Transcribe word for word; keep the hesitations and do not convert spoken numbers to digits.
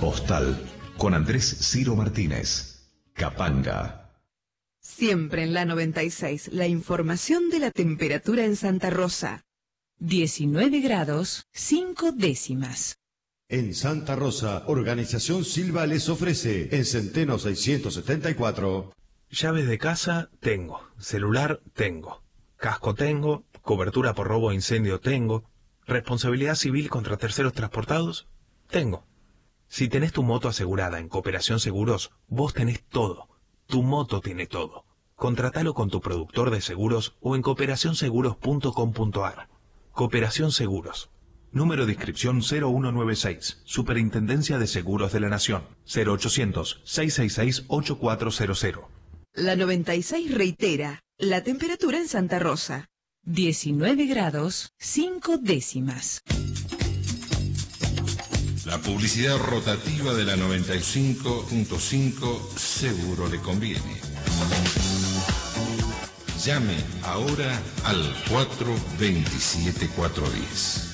Postal con Andrés Ciro Martínez. Capanga. Siempre en la noventa y seis, la información de la temperatura en Santa Rosa. diecinueve grados, cinco décimas. En Santa Rosa, Organización Silva les ofrece en Centeno seiscientos setenta y cuatro. Llaves de casa tengo, celular tengo, casco tengo, cobertura por robo o incendio tengo, responsabilidad civil contra terceros transportados tengo. Si tenés tu moto asegurada en Cooperación Seguros, vos tenés todo. Tu moto tiene todo. Contratalo con tu productor de seguros o en cooperación seguros punto com punto ar. Cooperación Seguros. Número de inscripción cero uno nueve seis. Superintendencia de Seguros de la Nación. cero ochocientos, seiscientos sesenta y seis, ochenta y cuatro cero cero. La noventa y seis reitera la temperatura en Santa Rosa. diecinueve grados, cinco décimas. La publicidad rotativa de la noventa y cinco punto cinco seguro le conviene. Llame ahora al cuatro veintisiete, cuatrocientos diez.